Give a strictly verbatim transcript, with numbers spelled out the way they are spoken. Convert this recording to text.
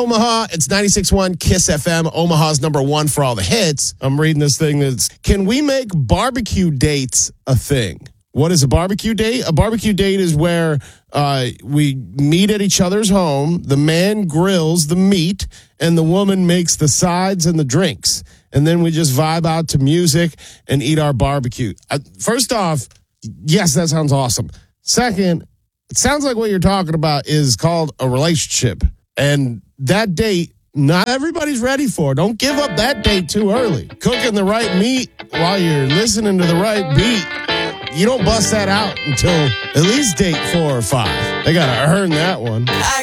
Omaha. It's ninety-six point one Kiss F M, Omaha's number one for all the hits. I'm reading this thing that's, can we make barbecue dates a thing? What is a barbecue date? A barbecue date is where uh, we meet at each other's home. The man grills the meat and the woman makes the sides and the drinks. And then we just vibe out to music and eat our barbecue. Uh, first off, yes, that sounds awesome. Second, it sounds like what you're talking about is called a relationship. And that date, not everybody's ready for. Don't give up that date too early. Cooking the right meat while you're listening to the right beat, you don't bust that out until at least date four or five. They got to earn that one. I